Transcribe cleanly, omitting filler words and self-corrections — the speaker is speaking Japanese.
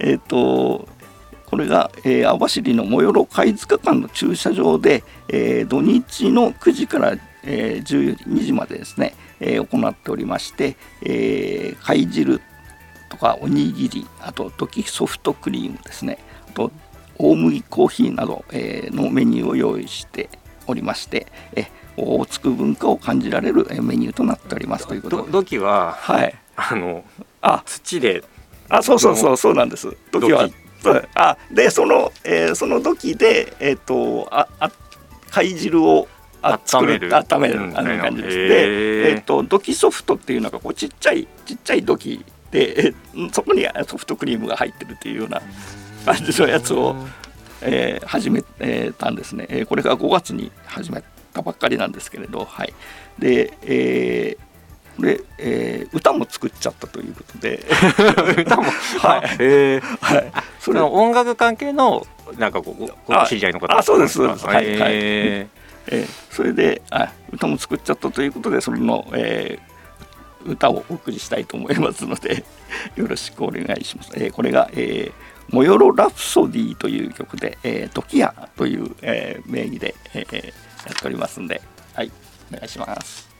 これが、網走の最寄貝塚間の駐車場で、土日の9時から、12時までですね、行っておりまして、貝汁とかおにぎり、あとドキソフトクリームですね、あと大麦コーヒーなど、のメニューを用意しておりまして、オホーツク文化を感じられるメニューとなっておりますということで。 土器は、 はい、 土で、 そうなんです。土器はでその土器で、貝汁を温める感じです。で、土器ソフトっていうのがこうちっちゃい土器で、そこにソフトクリームが入ってるっていうような感じのやつを、始めたんですね。これが5月に始めたばっかりなんですけれど、はい。で、これ、歌も作っちゃったということで歌もはい、 それ音楽関係のなんか知り合いの方。 そうです、はい、それで歌も作っちゃったということで、それの、歌をお送りしたいと思いますのでよろしくお願いします。これが、モヨロラプソディという曲で、トキヤという、名義で、やっておりますので、はい、お願いします。